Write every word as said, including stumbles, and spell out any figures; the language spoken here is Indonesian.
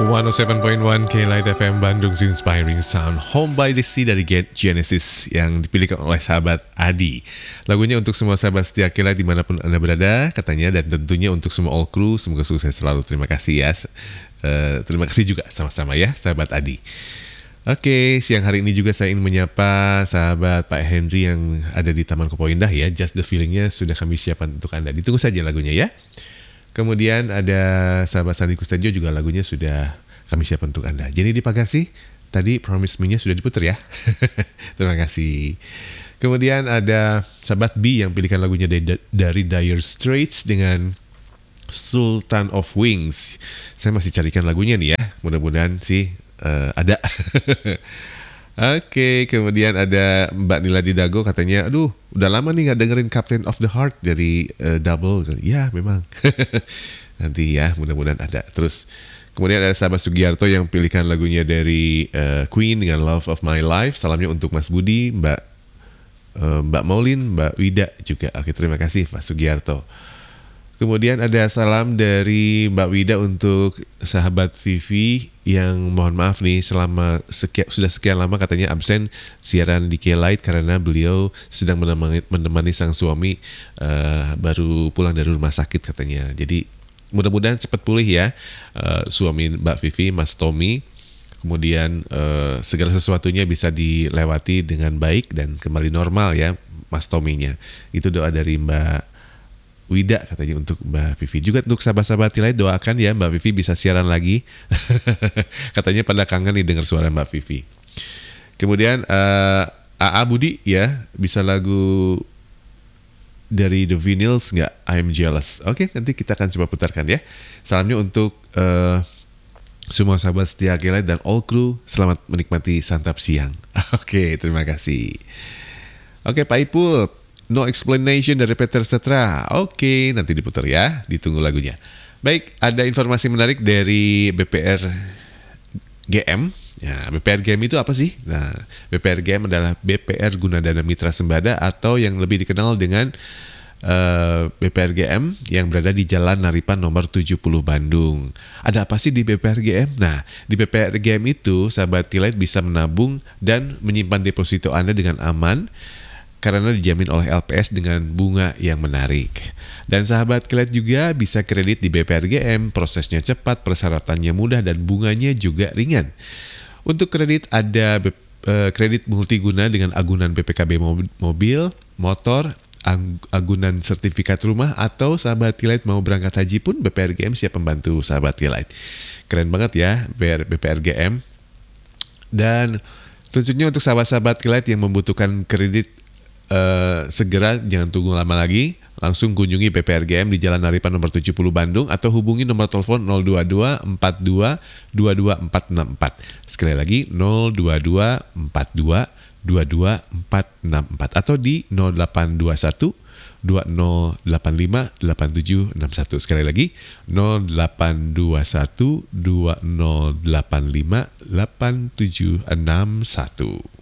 seratus tujuh koma satu K-Light F M Bandung's Inspiring Sound, Home by the Sea dari Genesis yang dipilihkan oleh sahabat Adi. Lagunya untuk semua sahabat setia K-Light dimanapun Anda berada katanya, dan tentunya untuk semua all crew, semoga sukses selalu. Terima kasih ya. Uh, terima kasih juga sama-sama ya sahabat Adi. Oke, siang hari ini juga saya ingin menyapa sahabat Pak Henry yang ada di Taman Kopo Indah ya. Just the feeling-nya sudah kami siapkan untuk Anda. Ditunggu saja lagunya ya. Kemudian ada sahabat Sandi Kustajo juga, lagunya sudah kami siapkan untuk Anda. Jadi di Pagarsi, tadi Promise Me-nya sudah diputar ya. Terima kasih. Kemudian ada sahabat B yang pilihkan lagunya dari, dari Dire Straits dengan Sultan of Wings. Saya masih carikan lagunya nih ya. Mudah-mudahan sih uh, ada. Oke, kemudian ada Mbak Nila di Dago katanya, aduh udah lama nih gak dengerin Captain of the Heart dari uh, Double. Ya memang. Nanti ya mudah-mudahan ada. Terus kemudian ada sahabat Sugiarto yang pilihkan lagunya dari uh, Queen dengan Love of My Life. Salamnya untuk Mas Budi, Mbak uh, Mbak Maulin, Mbak Wida juga. Oke, terima kasih Pak Sugiarto. Kemudian ada salam dari Mbak Wida untuk sahabat Vivi yang mohon maaf nih selama sekian, sudah sekian lama katanya absen siaran di K-Light karena beliau sedang menemani, menemani sang suami uh, baru pulang dari rumah sakit katanya. Jadi mudah-mudahan cepat pulih ya uh, suami Mbak Vivi, Mas Tommy. Kemudian uh, segala sesuatunya bisa dilewati dengan baik dan kembali normal ya Mas Tommy-nya. Itu doa dari Mbak Wida katanya untuk Mbak Vivi. Juga untuk sahabat-sahabat lain doakan ya Mbak Vivi bisa siaran lagi. Katanya pada kangen nih dengar suara Mbak Vivi. Kemudian uh, A A Budi ya, bisa lagu dari The Vinyls nggak? I'm Jealous. Oke, nanti kita akan coba putarkan ya. Salamnya untuk uh, semua sahabat setia K-Light dan all crew. Selamat menikmati santap siang. Oke, terima kasih. Oke, Pak Ipul. No Explanation dari Peter Setra. Oke, nanti diputar ya. Ditunggu lagunya. Baik, ada informasi menarik dari B P R G M. Ya, B P R G M itu apa sih? Nah, B P R G M adalah B P R Gunadana Mitra Sembada atau yang lebih dikenal dengan uh, B P R G M yang berada di Jalan Naripan nomor tujuh puluh Bandung. Ada apa sih di B P R G M? Nah, di B P R G M itu sahabat K-Light bisa menabung dan menyimpan deposito Anda dengan aman karena dijamin oleh L P S dengan bunga yang menarik. Dan sahabat K-Light juga bisa kredit di B P R G M, prosesnya cepat, persyaratannya mudah, dan bunganya juga ringan. Untuk kredit ada uh, kredit multiguna dengan agunan B P K B mobil, motor, ag- agunan sertifikat rumah, atau sahabat K-Light mau berangkat haji pun B P R G M siap membantu sahabat K-Light. Keren banget ya B P R G M. Dan tentunya untuk sahabat-sahabat K-Light yang membutuhkan kredit Uh, segera, jangan tunggu lama lagi, langsung kunjungi B P R G M di Jalan Naripan nomor tujuh puluh Bandung atau hubungi nomor telepon nol dua dua empat dua dua dua empat enam empat. Sekali lagi nol dua dua empat dua dua dua empat enam empat atau di nol delapan dua satu dua nol delapan lima delapan tujuh enam satu. Sekali lagi nol delapan dua satu dua nol delapan lima delapan tujuh enam satu.